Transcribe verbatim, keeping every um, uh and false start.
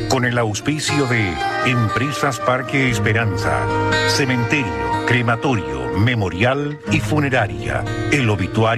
Con el auspicio de Empresas Parque Esperanza, Cementerio, Crematorio, Memorial y Funeraria. El obituario